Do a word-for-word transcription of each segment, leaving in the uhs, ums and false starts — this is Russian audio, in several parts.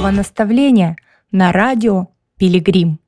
слово наставления на радио «Пилигрим».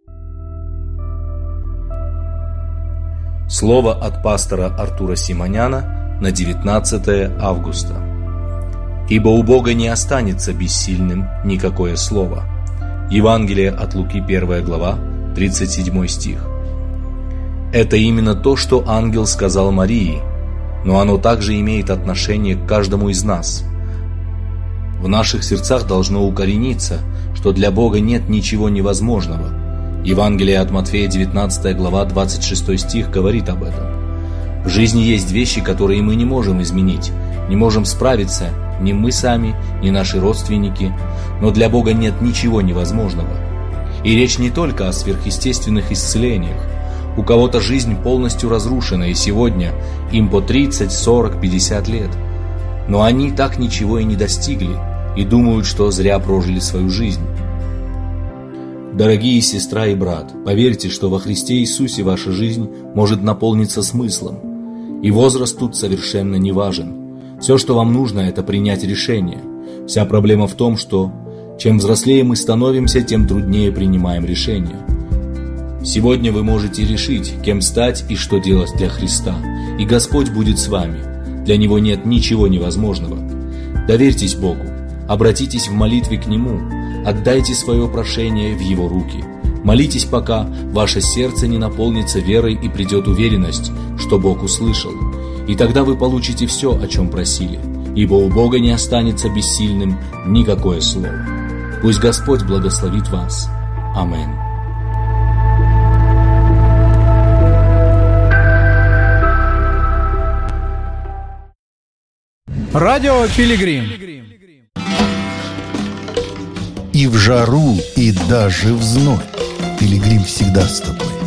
Слово от пастора Артура Симоняна на девятнадцатое августа. «Ибо у Бога не останется бессильным никакое слово». Евангелие от Луки, первая глава, тридцать седьмой стих. Это именно то, что ангел сказал Марии, но оно также имеет отношение к каждому из нас. В наших сердцах должно укорениться, что для Бога нет ничего невозможного. Евангелие от Матфея, девятнадцатая глава, двадцать шестой стих говорит об этом. В жизни есть вещи, которые мы не можем изменить, не можем справиться ни мы сами, ни наши родственники, но для Бога нет ничего невозможного. И речь не только о сверхъестественных исцелениях. У кого-то жизнь полностью разрушена, и сегодня им по тридцать, сорок, пятьдесят лет. Но они так ничего и не достигли, и думают, что зря прожили свою жизнь. Дорогие сестра и брат, поверьте, что во Христе Иисусе ваша жизнь может наполниться смыслом. И возраст тут совершенно не важен. Все, что вам нужно, это принять решение. Вся проблема в том, что чем взрослее мы становимся, тем труднее принимаем решения. Сегодня вы можете решить, кем стать и что делать для Христа, и Господь будет с вами. Для Него нет ничего невозможного. Доверьтесь Богу, обратитесь в молитве к Нему, отдайте свое прошение в Его руки. Молитесь, пока ваше сердце не наполнится верой и придет уверенность, что Бог услышал. И тогда вы получите все, о чем просили, ибо у Бога не останется бессильным никакое слово. Пусть Господь благословит вас. Аминь. Радио Пилигрим. И в жару, и даже в зной Пилигрим всегда с тобой.